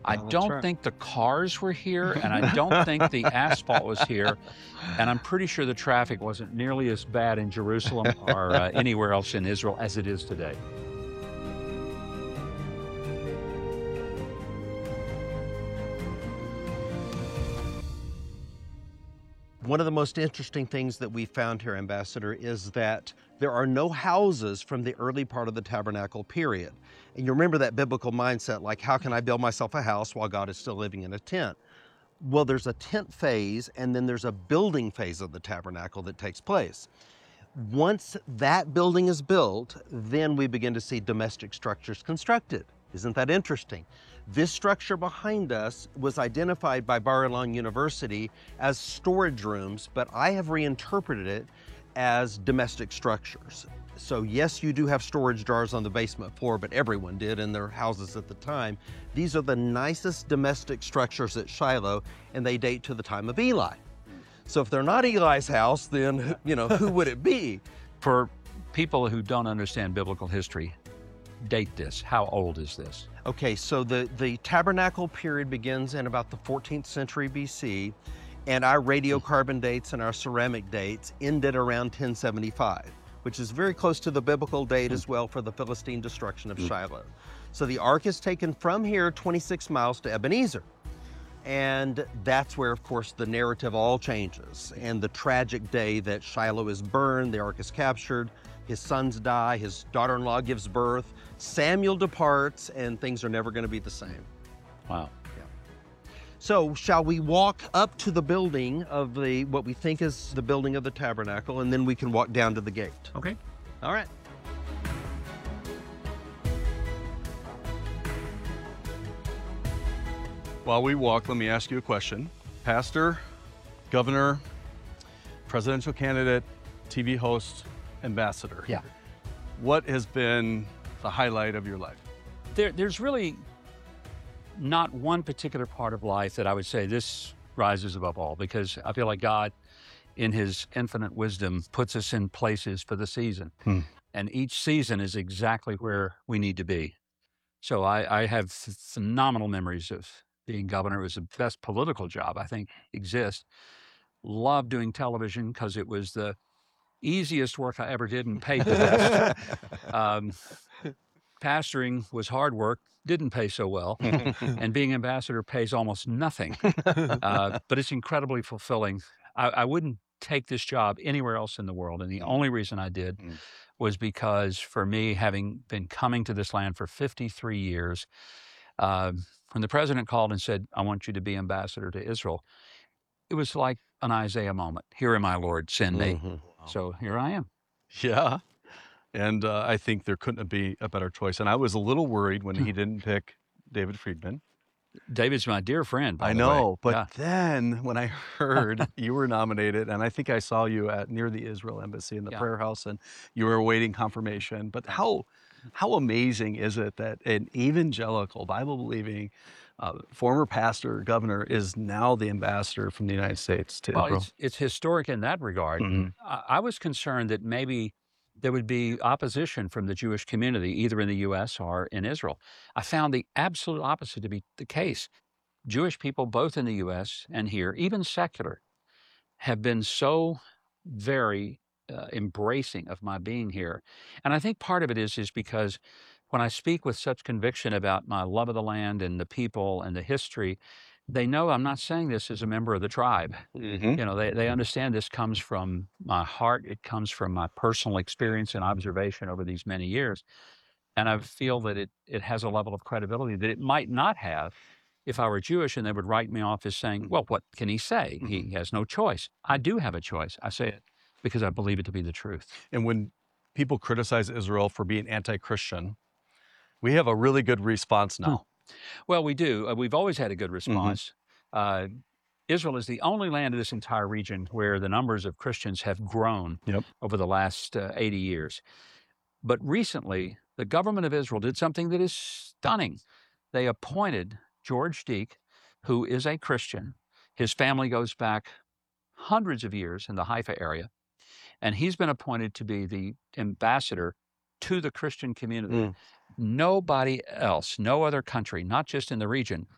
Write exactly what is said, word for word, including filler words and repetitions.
I Oh, that's don't right. think the cars were here, and I don't think the asphalt was here, and I'm pretty sure the traffic wasn't nearly as bad in Jerusalem or uh, anywhere else in Israel as it is today. One of the most interesting things that we found here, Ambassador, is that there are no houses from the early part of the tabernacle period. And you remember that biblical mindset, like, how can I build myself a house while God is still living in a tent? Well, there's a tent phase, and then there's a building phase of the tabernacle that takes place. Once that building is built, then we begin to see domestic structures constructed. Isn't that interesting? This structure behind us was identified by Bar-Ilan University as storage rooms, but I have reinterpreted it as domestic structures. So yes, you do have storage jars on the basement floor, but everyone did in their houses at the time. These are the nicest domestic structures at Shiloh, and they date to the time of Eli. So if they're not Eli's house, then, you know, who would it be? For people who don't understand biblical history, date this. How old is this? Okay, so the, the tabernacle period begins in about the fourteenth century B C, and our radiocarbon dates and our ceramic dates ended around ten seventy-five, which is very close to the biblical date as well for the Philistine destruction of Shiloh. So the ark is taken from here twenty-six miles to Ebenezer. And that's where, of course, the narrative all changes. And the tragic day that Shiloh is burned, the ark is captured, his sons die, his daughter-in-law gives birth, Samuel departs, and things are never going to be the same. Wow. So shall we walk up to the building of the, what we think is the building of the tabernacle, and then we can walk down to the gate? Okay. All right. While we walk, let me ask you a question. Pastor, governor, presidential candidate, T V host, ambassador. Yeah. What has been the highlight of your life? There, there's really not one particular part of life that I would say this rises above all, because I feel like God, in his infinite wisdom, puts us in places for the season. Hmm. And each season is exactly where we need to be. So I, I have phenomenal memories of being governor. It was the best political job I think exists. Loved doing television because it was the easiest work I ever did and paid the best. um, pastoring was hard work, didn't pay so well, and being ambassador pays almost nothing. Uh, but it's incredibly fulfilling. I, I wouldn't take this job anywhere else in the world, and the only reason I did Mm. was because for me, having been coming to this land for fifty-three years, uh, when the president called and said, I want you to be ambassador to Israel, it was like an Isaiah moment. Here am I, Lord, send me. Mhm. So here I am. Yeah. And uh, I think there couldn't be a better choice. And I was a little worried when he didn't pick David Friedman. David's my dear friend, by I the way. know, but Yeah. then when I heard you were nominated, and I think I saw you at near the Israel embassy in the Yeah. prayer house, and you were awaiting confirmation. But how how amazing is it that an evangelical, Bible-believing, uh, former pastor, governor, is now the ambassador from the United States to Well, Israel? it's, it's historic in that regard. Mhm. I, I was concerned that maybe there would be opposition from the Jewish community, either in the U S or in Israel. I found the absolute opposite to be the case. Jewish people, both in the U S and here, even secular, have been so very uh, embracing of my being here. And I think part of it is, is because when I speak with such conviction about my love of the land and the people and the history, they know I'm not saying this as a member of the tribe. Mhm. You know, they, they understand this comes from my heart. It comes from my personal experience and observation over these many years. And I feel that it, it has a level of credibility that it might not have if I were Jewish, and they would write me off as saying, well, what can he say? He has no choice. I do have a choice. I say it because I believe it to be the truth. And when people criticize Israel for being anti-Christian, we have a really good response now. Well, we do. Uh, we've always had a good response. Uh, Israel is the only land in this entire region where the numbers of Christians have grown Yep. over the last uh, eighty years. But recently, the government of Israel did something that is stunning. They appointed George Deek, who is a Christian. His family goes back hundreds of years in the Haifa area, and he's been appointed to be the ambassador to the Christian community. Mm. Nobody else, no other country, not just in the region,